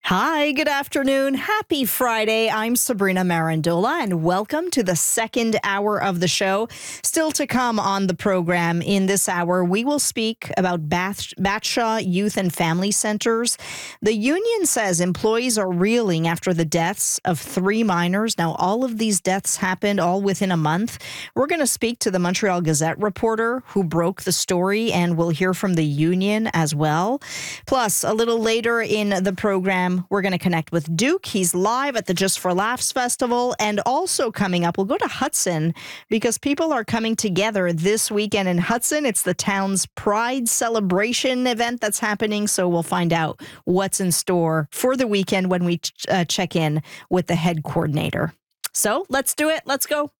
Hi, good afternoon. Happy Friday. I'm Sabrina Marandola, and welcome to the second hour of the show. Still to come on the program in this hour, we will speak about Batshaw Youth and Family Centers. The union says employees are reeling after the deaths of 3 minors. Now, all of these deaths happened all within a month. We're going to speak to the Montreal Gazette reporter who broke the story, and we'll hear from the union as well. Plus, a little later in the program, we're going to connect with Duke. He's live at the Just for Laughs Festival. And also coming up, we'll go to Hudson because people are coming together this weekend in Hudson. It's the town's Pride celebration event that's happening. So we'll find out what's in store for the weekend when we check in with the head coordinator. So let's do it. Let's go.